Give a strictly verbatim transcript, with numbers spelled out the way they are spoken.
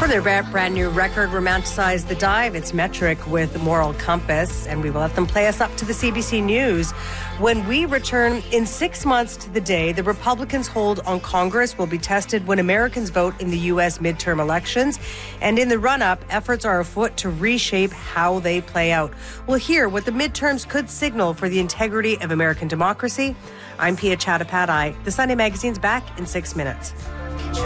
For their brand new record, Romanticize the Dive, it's metric with Moral Compass, and we will let them play us up to the C B C News. When we return in six months to the day, the Republicans' hold on Congress will be tested when Americans vote in the U S midterm elections. And in the run-up, efforts are afoot to reshape how they play out. We'll hear what the midterms could signal for the integrity of American democracy. I'm Pia Chattopadhyay. The Sunday Magazine's back in six minutes.